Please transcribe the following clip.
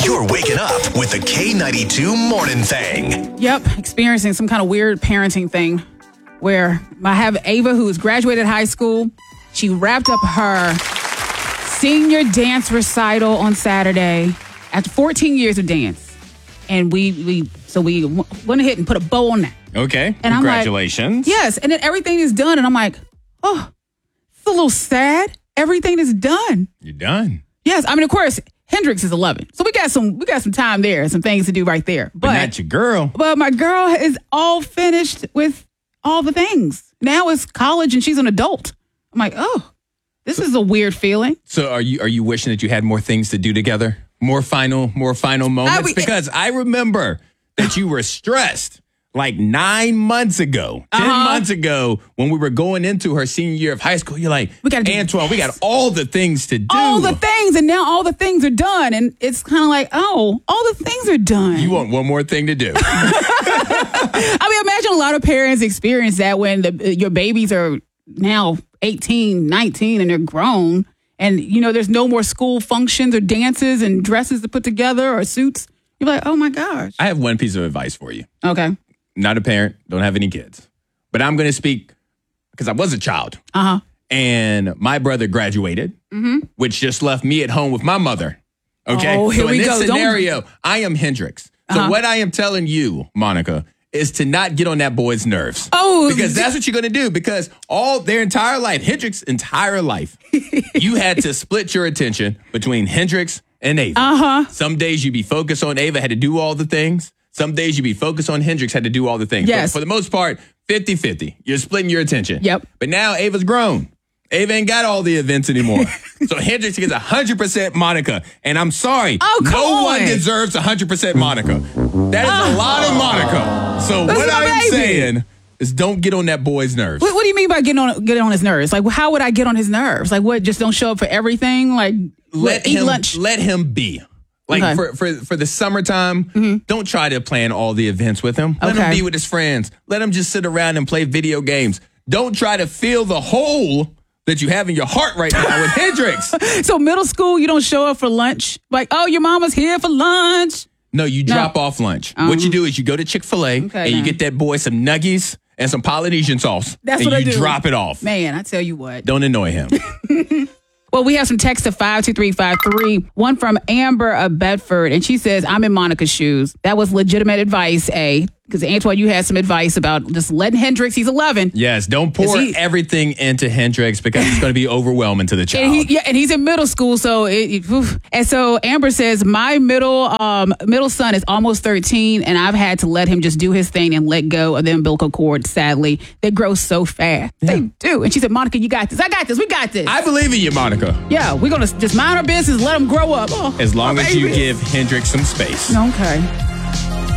You're waking up with the K92 Morning Thing. Yep, experiencing some kind of weird parenting thing where I have Ava, who has graduated high school. She wrapped up her senior dance recital on Saturday after 14 years of dance. And we went ahead and put a bow on that. Okay, And congratulations. I'm like, yes, and then everything is done. And I'm like, oh, it's a little sad. Everything is done. You're done. Yes, I mean, of course, Hendrix is 11. So we got some time there, some things to do right there. But not your girl. But my girl is all finished with all the things. Now it's college and she's an adult. I'm like, oh, this is a weird feeling. So are you wishing that you had more things to do together? More final moments? Because I remember that you were stressed like 9 months ago, 10 months ago, when we were going into her senior year of high school. You're like, Antoine, we got all the things to do. All the things, and now all the things are done. And it's kind of like, oh, all the things are done. You want one more thing to do. I mean, imagine a lot of parents experience that when your babies are now 18, 19, and they're grown. And, there's no more school functions or dances and dresses to put together or suits. You're like, oh, my gosh. I have one piece of advice for you. Okay. Not a parent, don't have any kids. But I'm going to speak because I was a child. Uh-huh. And my brother graduated, which just left me at home with my mother. Okay? Oh, here so in we this go. scenario, I am Hendrix. So what I am telling you, Monica, is to not get on that boy's nerves. Oh. Because that's what you're going to do. Because all their entire life, Hendrix's entire life, you had to split your attention between Hendrix and Ava. Uh-huh. Some days you'd be focused on Ava, had to do all the things. Some days you'd be focused on Hendrix, had to do all the things. Yes. But for the most part, 50-50. You're splitting your attention. Yep. But now Ava's grown. Ava ain't got all the events anymore. So Hendrix gets 100% Monica. And I'm sorry. Oh, come no on. one deserves 100% Monica. That is a lot of Monica. So That's what my I'm baby. saying is don't get on that boy's nerves. What do you mean by getting on his nerves? Like, how would I get on his nerves? Like, what? Just don't show up for everything? Like, eat lunch? Let him be. Like Okay. for the summertime, don't try to plan all the events with him. Let him Okay. be with his friends. Let him just sit around and play video games. Don't try to fill the hole that you have in your heart right now with Hendrix. So middle school, you don't show up for lunch? Like, oh, your mama's here for lunch. No, you drop off lunch. What you do is you go to Chick-fil-A and you get that boy some nuggies and some Polynesian sauce. That's and what I you do. drop it off. Man, I tell you what. Don't annoy him. Well, we have some text to 52353. One from Amber of Bedford, and she says, I'm in Monica's shoes. That was legitimate advice, because Antoine, you had some advice about just letting Hendrix, he's 11. Yes, don't pour everything into Hendrix because it's going to be overwhelming to the child. And he's in middle school, so and so Amber says my middle son is almost 13, and I've had to let him just do his thing and let go of the umbilical cord. Sadly, they grow so fast. Yeah. They do. And she said, Monica, you got this. I got this. We got this. I believe in you, Monica. Yeah, we're gonna just mind our business, let him grow up. As long as you give Hendrix some space. Okay.